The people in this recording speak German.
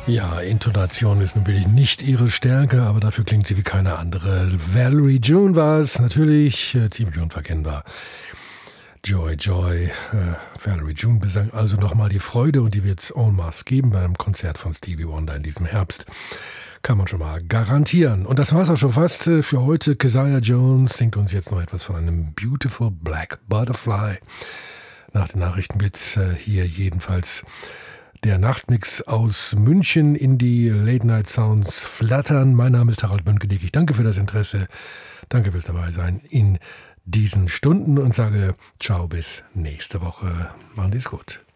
Ja, Intonation ist natürlich nicht ihre Stärke, aber dafür klingt sie wie keine andere. Valerie June war es, natürlich ziemlich unverkennbar. Joy, Joy, Valerie June besang also nochmal die Freude und die wird es en masse geben beim Konzert von Stevie Wonder in diesem Herbst. Kann man schon mal garantieren. Und das war's auch schon fast für heute. Keziah Jones singt uns jetzt noch etwas von einem Beautiful Black Butterfly. Nach den Nachrichten wird's hier jedenfalls der Nachtmix aus München in die Late Night Sounds flattern. Mein Name ist Harald Bönkediek. Ich danke für das Interesse. Danke fürs dabei sein in diesen Stunden und sage ciao bis nächste Woche. Machen Sie es gut.